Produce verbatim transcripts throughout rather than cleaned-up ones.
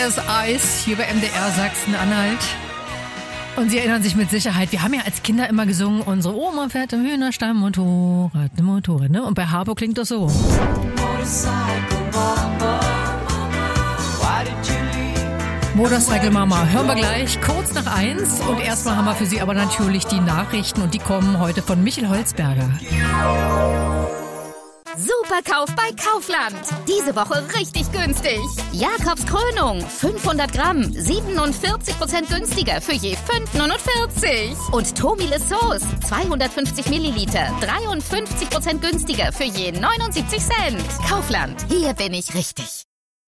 Vanilla Ice hier bei M D R Sachsen-Anhalt. Und Sie erinnern sich mit Sicherheit, wir haben ja als Kinder immer gesungen, unsere Oma fährt im Hühnerstall Motorrad, ne Motorrad, ne? Und bei Harpo klingt das so. Motorcycle Mama, hören wir gleich kurz nach eins. Und erstmal haben wir für Sie aber natürlich die Nachrichten und die kommen heute von Michel Holzberger. Superkauf bei Kaufland. Diese Woche richtig günstig. Jakobs Krönung, fünfhundert Gramm, siebenundvierzig Prozent günstiger für je fünf neunundvierzig. Und Tomile Sauce, zweihundertfünfzig Milliliter, dreiundfünfzig Prozent günstiger für je neunundsiebzig Cent. Kaufland, hier bin ich richtig.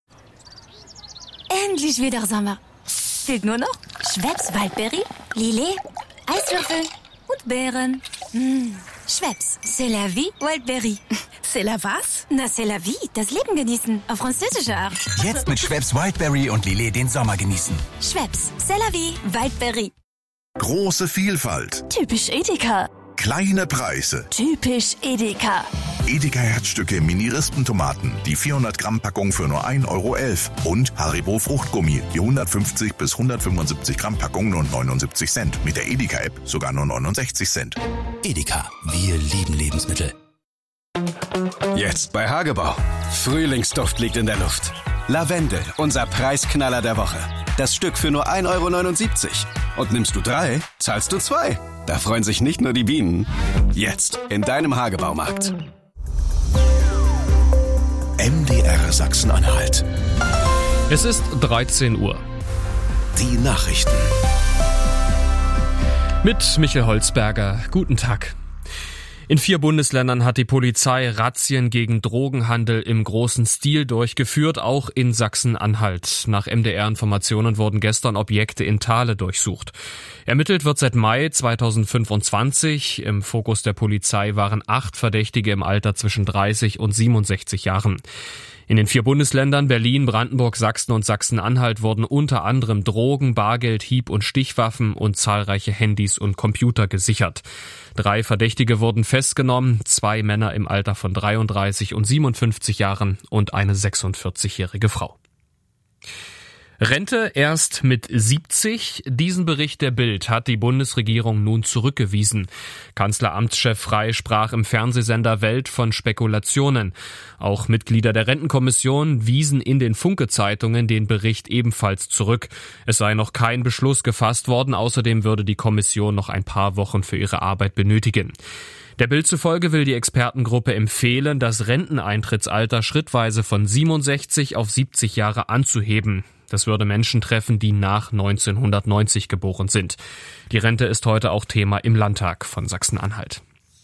Endlich wieder Sommer. Fehlt nur noch Schweppes Waldbeere, Lillet, Eiswürfel und Beeren. Mmh. Schweppes, c'est la vie, Wildberry. C'est la was? Na, c'est la vie, das Leben genießen, auf französische Art. Jetzt mit Schweppes Wildberry und Lillet den Sommer genießen. Schweppes, c'est la vie, Wildberry. Große Vielfalt. Typisch Edeka. Kleine Preise. Typisch Edeka. Edeka Herzstücke Mini-Rispentomaten, die vierhundert Gramm Packung für nur ein Euro elf. Und Haribo Fruchtgummi, die hundertfünfzig bis hundertfünfundsiebzig Gramm Packung nur neunundsiebzig Cent. Mit der Edeka-App sogar nur neunundsechzig Cent. Edeka, wir lieben Lebensmittel. Jetzt bei Hagebau. Frühlingsduft liegt in der Luft. Lavendel, unser Preisknaller der Woche. Das Stück für nur ein Euro neunundsiebzig. Und nimmst du drei, zahlst du zwei. Da freuen sich nicht nur die Bienen. Jetzt in deinem Hagebaumarkt. M D R Sachsen-Anhalt. Es ist dreizehn Uhr. Die Nachrichten. Mit Michel Holzberger. Guten Tag. In vier Bundesländern hat die Polizei Razzien gegen Drogenhandel im großen Stil durchgeführt, auch in Sachsen-Anhalt. Nach M D R-Informationen wurden gestern Objekte in Thale durchsucht. Ermittelt wird seit Mai zweitausendfünfundzwanzig. Im Fokus der Polizei waren acht Verdächtige im Alter zwischen dreißig und siebenundsechzig Jahren. In den vier Bundesländern Berlin, Brandenburg, Sachsen und Sachsen-Anhalt wurden unter anderem Drogen, Bargeld, Hieb- und Stichwaffen und zahlreiche Handys und Computer gesichert. Drei Verdächtige wurden festgenommen, zwei Männer im Alter von dreiunddreißig und siebenundfünfzig Jahren und eine sechsundvierzigjährige Frau. Rente erst mit siebzig. Diesen Bericht der Bild hat die Bundesregierung nun zurückgewiesen. Kanzleramtschef Frey sprach im Fernsehsender Welt von Spekulationen. Auch Mitglieder der Rentenkommission wiesen in den Funke-Zeitungen den Bericht ebenfalls zurück. Es sei noch kein Beschluss gefasst worden. Außerdem würde die Kommission noch ein paar Wochen für ihre Arbeit benötigen. Der Bild zufolge will die Expertengruppe empfehlen, das Renteneintrittsalter schrittweise von siebenundsechzig auf siebzig Jahre anzuheben. Das würde Menschen treffen, die nach neunzehnhundertneunzig geboren sind. Die Rente ist heute auch Thema im Landtag von Sachsen-Anhalt.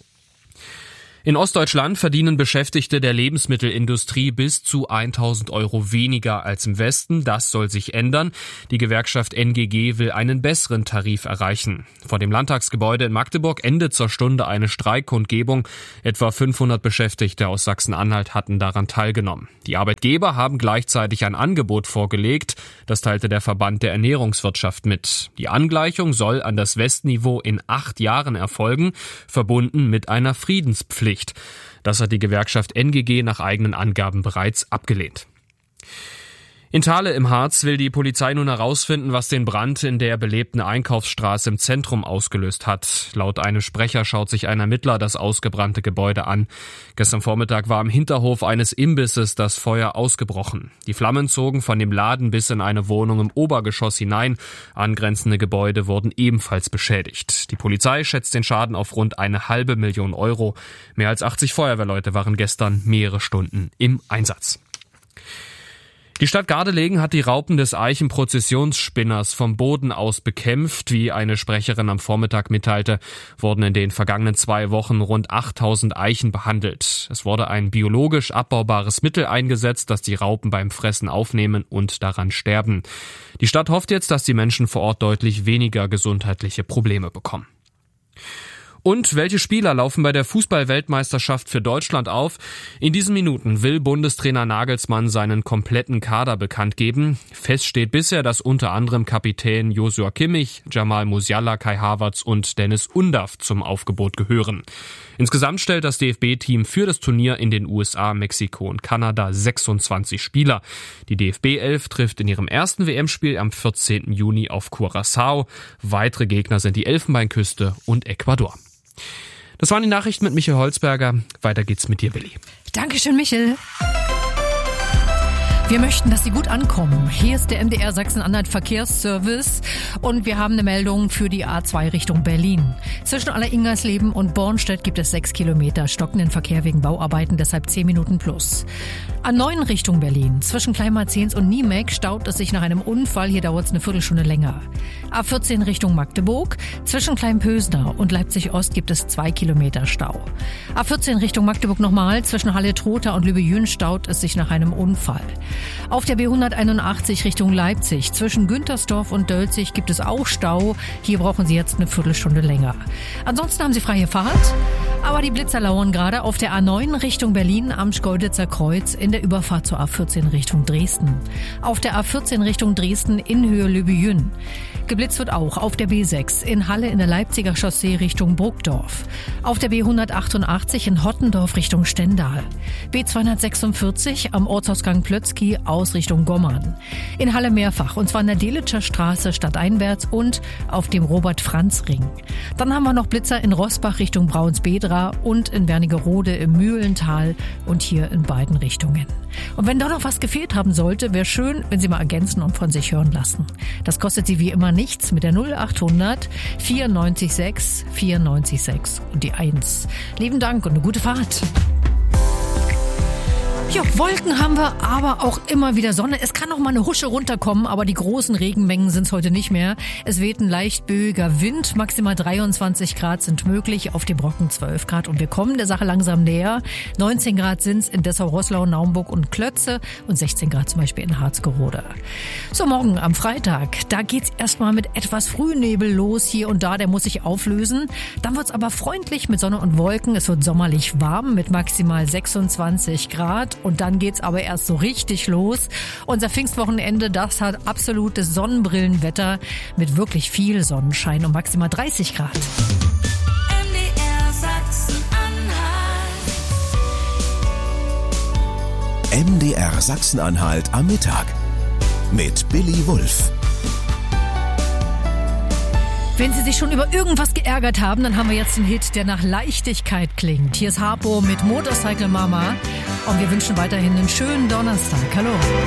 In Ostdeutschland verdienen Beschäftigte der Lebensmittelindustrie bis zu tausend Euro weniger als im Westen. Das soll sich ändern. Die Gewerkschaft N G G will einen besseren Tarif erreichen. Vor dem Landtagsgebäude in Magdeburg endet zur Stunde eine Streikkundgebung. Etwa fünfhundert Beschäftigte aus Sachsen-Anhalt hatten daran teilgenommen. Die Arbeitgeber haben gleichzeitig ein Angebot vorgelegt. Das teilte der Verband der Ernährungswirtschaft mit. Die Angleichung soll an das Westniveau in acht Jahren erfolgen, verbunden mit einer Friedenspflicht. Das hat die Gewerkschaft N G G nach eigenen Angaben bereits abgelehnt. In Thale im Harz will die Polizei nun herausfinden, was den Brand in der belebten Einkaufsstraße im Zentrum ausgelöst hat. Laut einem Sprecher schaut sich ein Ermittler das ausgebrannte Gebäude an. Gestern Vormittag war im Hinterhof eines Imbisses das Feuer ausgebrochen. Die Flammen zogen von dem Laden bis in eine Wohnung im Obergeschoss hinein. Angrenzende Gebäude wurden ebenfalls beschädigt. Die Polizei schätzt den Schaden auf rund eine halbe Million Euro. Mehr als achtzig Feuerwehrleute waren gestern mehrere Stunden im Einsatz. Die Stadt Gardelegen hat die Raupen des Eichenprozessionsspinners vom Boden aus bekämpft. Wie eine Sprecherin am Vormittag mitteilte, wurden in den vergangenen zwei Wochen rund achttausend Eichen behandelt. Es wurde ein biologisch abbaubares Mittel eingesetzt, das die Raupen beim Fressen aufnehmen und daran sterben. Die Stadt hofft jetzt, dass die Menschen vor Ort deutlich weniger gesundheitliche Probleme bekommen. Und welche Spieler laufen bei der Fußball-Weltmeisterschaft für Deutschland auf? In diesen Minuten will Bundestrainer Nagelsmann seinen kompletten Kader bekannt geben. Fest steht bisher, dass unter anderem Kapitän Joshua Kimmich, Jamal Musiala, Kai Havertz und Dennis Undav zum Aufgebot gehören. Insgesamt stellt das D F B-Team für das Turnier in den U S A, Mexiko und Kanada sechsundzwanzig Spieler. Die D F B-Elf trifft in ihrem ersten W M-Spiel am vierzehnten Juni auf Curaçao. Weitere Gegner sind die Elfenbeinküste und Ecuador. Das waren die Nachrichten mit Michael Holzberger. Weiter geht's mit dir, Willi. Dankeschön, Michel. Wir möchten, dass Sie gut ankommen. Hier ist der M D R Sachsen-Anhalt Verkehrsservice und wir haben eine Meldung für die A zwei Richtung Berlin. Zwischen Alleringersleben und Bornstedt gibt es sechs Kilometer stockenden Verkehr wegen Bauarbeiten, deshalb zehn Minuten plus. A neun Richtung Berlin. Zwischen Kleinmarzens und Niemek staut es sich nach einem Unfall. Hier dauert es eine Viertelstunde länger. A vierzehn Richtung Magdeburg. Zwischen Kleinpösner und Leipzig-Ost gibt es zwei Kilometer Stau. A vierzehn Richtung Magdeburg nochmal. Zwischen Halle-Trotha und Lübejün staut es sich nach einem Unfall. Auf der B hunderteinundachtzig Richtung Leipzig. Zwischen Güntersdorf und Dölzig gibt es auch Stau. Hier brauchen Sie jetzt eine Viertelstunde länger. Ansonsten haben Sie freie Fahrt. Aber die Blitzer lauern gerade auf der A neun Richtung Berlin am Schkeuditzer Kreuz in der Überfahrt zur A vierzehn Richtung Dresden. Auf der A vierzehn Richtung Dresden in Höhe Lübejün. Geblitzt wird auch auf der B sechs in Halle in der Leipziger Chaussee Richtung Burgdorf. Auf der B hundertachtundachtzig in Hottendorf Richtung Stendal. B zweihundertsechsundvierzig am Ortsausgang Plötzky aus Richtung Gommern. In Halle mehrfach, und zwar in der Delitscher Straße stadteinwärts und auf dem Robert-Franz-Ring. Dann haben wir noch Blitzer in Rossbach Richtung Braunsbedra und in Wernigerode im Mühlental und hier in beiden Richtungen. Und wenn da noch was gefehlt haben sollte, wäre schön, wenn Sie mal ergänzen und von sich hören lassen. Das kostet Sie wie immer nichts mit der null achthundert vierundneunzig sechs vierundneunzig sechs und die eins. Lieben Dank und eine gute Fahrt. Ja, Wolken haben wir, aber auch immer wieder Sonne. Es kann noch mal eine Husche runterkommen, aber die großen Regenmengen sind es heute nicht mehr. Es weht ein leicht böiger Wind, maximal dreiundzwanzig Grad sind möglich, auf dem Brocken zwölf Grad. Und wir kommen der Sache langsam näher. neunzehn Grad sind es in Dessau-Roßlau, Naumburg und Klötze und sechzehn Grad zum Beispiel in Harzgerode. So, morgen am Freitag, da geht's erstmal mit etwas Frühnebel los hier und da, der muss sich auflösen. Dann wird's aber freundlich mit Sonne und Wolken. Es wird sommerlich warm mit maximal sechsundzwanzig Grad. Und dann geht's aber erst so richtig los. Unser Pfingstwochenende, das hat absolutes Sonnenbrillenwetter mit wirklich viel Sonnenschein und maximal dreißig Grad. M D R Sachsen-Anhalt. M D R Sachsen-Anhalt am Mittag mit Billy Wulff. Wenn Sie sich schon über irgendwas geärgert haben, dann haben wir jetzt einen Hit, der nach Leichtigkeit klingt. Hier ist Harpo mit Motorcycle Mama und wir wünschen weiterhin einen schönen Donnerstag. Hallo.